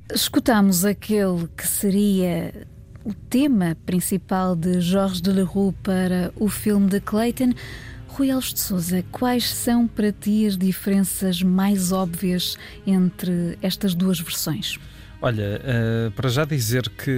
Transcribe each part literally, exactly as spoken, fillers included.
Escutámos aquele que seria o tema principal de Jorge Delerue para o filme de Clayton. Rui Alves de Sousa, quais são para ti as diferenças mais óbvias entre estas duas versões? Olha, uh, para já dizer que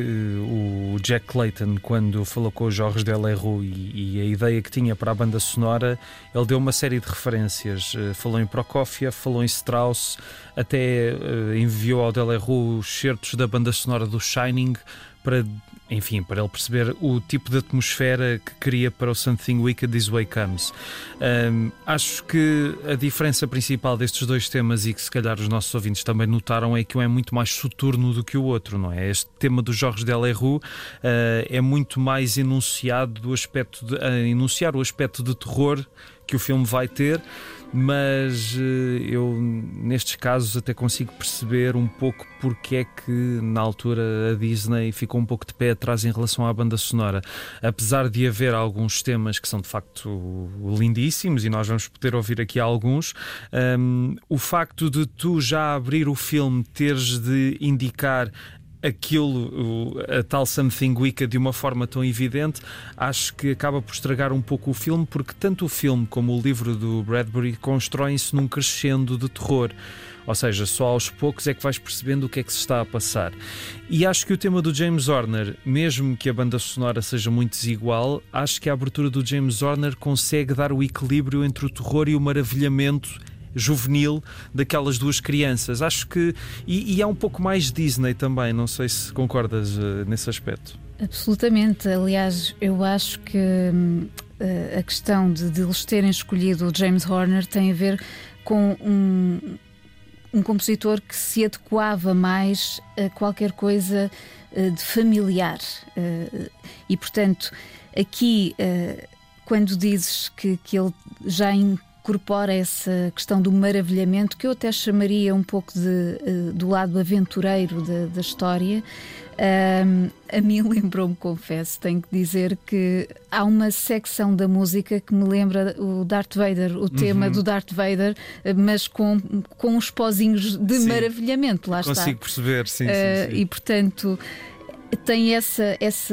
o Jack Clayton, quando falou com o Jorge Delerue e, e a ideia que tinha para a banda sonora, ele deu uma série de referências. Uh, falou em Prokofiev, falou em Strauss, até uh, enviou ao Delerue certos da banda sonora do Shining para, enfim, para ele perceber o tipo de atmosfera que queria para o Something Wicked This Way Comes. Um, acho que a diferença principal destes dois temas, e que se calhar os nossos ouvintes também notaram, é que um é muito mais soturno do que o outro, não é? Este tema do Jorge Delerue uh, é muito mais enunciado do aspecto de, uh, enunciar o aspecto de terror que o filme vai ter, mas uh, eu nestes casos até consigo perceber um pouco porque é que na altura a Disney ficou um pouco de pé atrás em relação à banda sonora. Apesar de haver alguns temas que são de facto lindíssimos, e nós vamos poder ouvir aqui alguns, um, o facto de tu já abrir o filme teres de indicar aquilo, a tal Something Wicked, de uma forma tão evidente, acho que acaba por estragar um pouco o filme, porque tanto o filme como o livro do Bradbury constroem-se num crescendo de terror. Ou seja, só aos poucos é que vais percebendo o que é que se está a passar. E acho que o tema do James Horner, mesmo que a banda sonora seja muito desigual, acho que a abertura do James Horner consegue dar o equilíbrio entre o terror e o maravilhamento juvenil daquelas duas crianças. Acho que... E, e há um pouco mais Disney também, não sei se concordas uh, nesse aspecto. Absolutamente. Aliás, eu acho que hum, a questão de, de eles terem escolhido o James Horner tem a ver com um, um compositor que se adequava mais a qualquer coisa uh, de familiar. Uh, e, portanto, aqui, uh, quando dizes que, que ele já incorpora essa questão do maravilhamento, que eu até chamaria um pouco de, uh, do lado aventureiro da, da história, um, a mim lembrou-me, confesso, tenho que dizer que há uma secção da música que me lembra o Darth Vader, o tema uhum. do Darth Vader, mas com, com os pozinhos de sim. maravilhamento, lá Consigo está. Consigo perceber, sim, uh, sim, sim. E, portanto, tem essa, essa,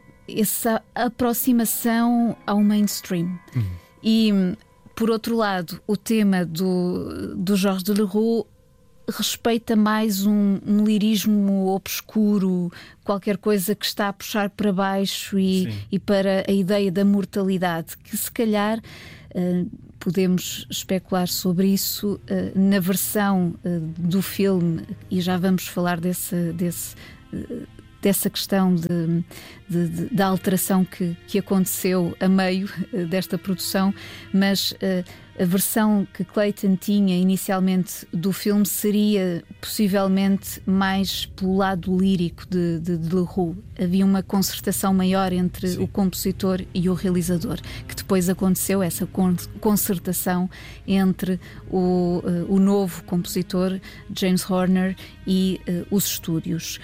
essa aproximação ao mainstream. Uhum. E, por outro lado, o tema do, do Jorge Delerue respeita mais um, um lirismo obscuro, qualquer coisa que está a puxar para baixo e, e para a ideia da mortalidade, que se calhar uh, podemos especular sobre isso uh, na versão uh, do filme, e já vamos falar desse, desse, uh, dessa questão de, de, de, da alteração que, que aconteceu a meio uh, desta produção, mas uh, a versão que Clayton tinha inicialmente do filme seria possivelmente mais pelo lado lírico de, de, de Delerue. Havia uma concertação maior entre sim. o compositor e o realizador, que depois aconteceu essa concertação entre o, uh, o novo compositor, James Horner, e uh, os estúdios.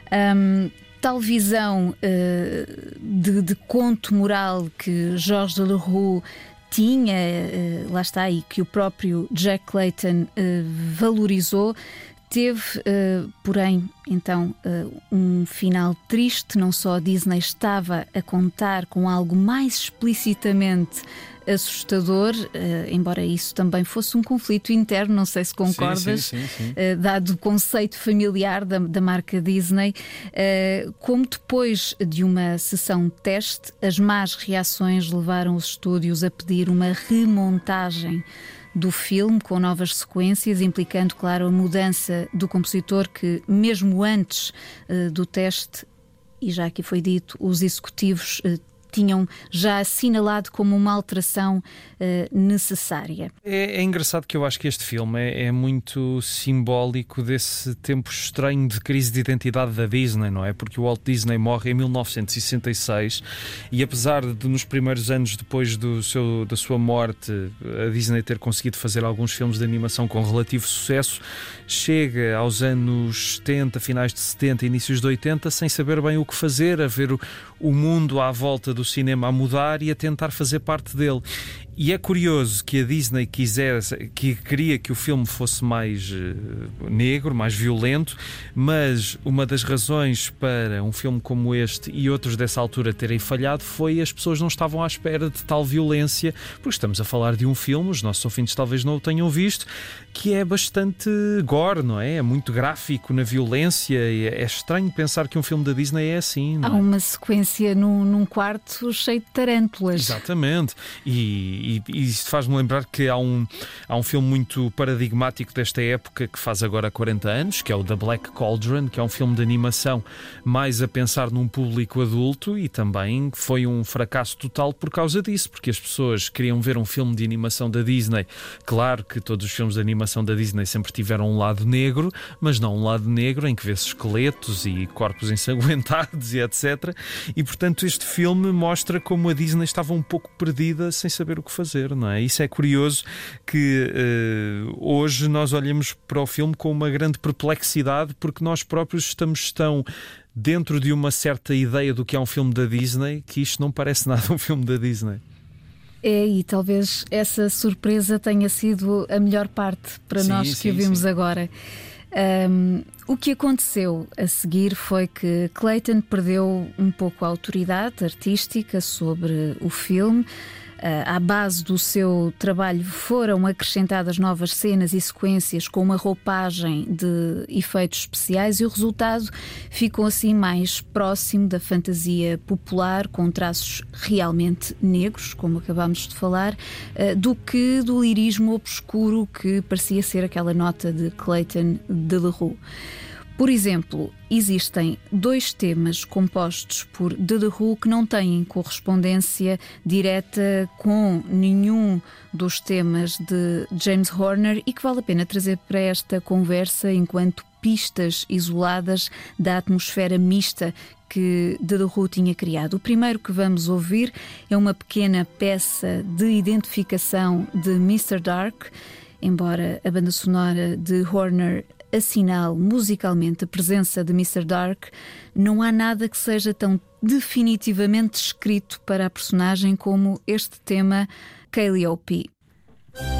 Um, tal visão uh, de, de conto moral que Jorge Delerue tinha, uh, lá está, e que o próprio Jack Clayton uh, valorizou, teve, uh, porém, então, uh, um final triste. Não só a Disney estava a contar com algo mais explicitamente assustador, uh, embora isso também fosse um conflito interno, não sei se concordas, sim, sim, sim, sim. Uh, dado o conceito familiar da, da marca Disney, uh, como depois de uma sessão de teste, as más reações levaram os estúdios a pedir uma remontagem do filme, com novas sequências, implicando, claro, a mudança do compositor, que mesmo antes uh, do teste, e já aqui foi dito, os executivos uh, tinham já assinalado como uma alteração uh, necessária. É, é engraçado que eu acho que este filme é, é muito simbólico desse tempo estranho de crise de identidade da Disney, não é? Porque o Walt Disney morre em mil novecentos e sessenta e seis e, apesar de nos primeiros anos depois do seu, da sua morte a Disney ter conseguido fazer alguns filmes de animação com relativo sucesso, chega aos anos setenta, finais de setenta, inícios de oitenta, sem saber bem o que fazer, a ver o, o mundo à volta do cinema a mudar e a tentar fazer parte dele. E é curioso que a Disney quisesse, que queria que o filme fosse mais uh, negro, mais violento, mas uma das razões para um filme como este e outros dessa altura terem falhado foi as pessoas não estavam à espera de tal violência, porque estamos a falar de um filme, os nossos ouvintes talvez não o tenham visto, que é bastante gore, não é? É muito gráfico na violência. É estranho pensar que um filme da Disney é assim, não é? Há uma sequência num, num quarto cheio de tarântulas. Exatamente. E, e, e isso faz-me lembrar que há um, há um filme muito paradigmático desta época que faz agora quarenta anos, que é o The Black Cauldron, que é um filme de animação mais a pensar num público adulto, e também foi um fracasso total por causa disso, porque as pessoas queriam ver um filme de animação da Disney. Claro que todos os filmes de animação da Disney sempre tiveram um lado negro, mas não um lado negro em que vê-se esqueletos e corpos ensanguentados e etcétera. E portanto este filme mostra como a Disney estava um pouco perdida sem saber o que fazer, não é? Isso é curioso que uh, hoje nós olhamos para o filme com uma grande perplexidade, porque nós próprios estamos tão dentro de uma certa ideia do que é um filme da Disney que isto não parece nada um filme da Disney. É, e talvez essa surpresa tenha sido a melhor parte para sim, nós que sim, a vimos sim. agora. Um, o que aconteceu a seguir foi que Clayton perdeu um pouco a autoridade artística sobre o filme. Uh, à base do seu trabalho foram acrescentadas novas cenas e sequências com uma roupagem de efeitos especiais, e o resultado ficou assim mais próximo da fantasia popular, com traços realmente negros, como acabámos de falar, uh, do que do lirismo obscuro que parecia ser aquela nota de Clayton Delerue. Por exemplo, existem dois temas compostos por Delerue que não têm correspondência direta com nenhum dos temas de James Horner e que vale a pena trazer para esta conversa enquanto pistas isoladas da atmosfera mista que Delerue tinha criado. O primeiro que vamos ouvir é uma pequena peça de identificação de mister Dark. Embora a banda sonora de Horner assinale musicalmente a presença de mister Dark, não há nada que seja tão definitivamente escrito para a personagem como este tema Calliope.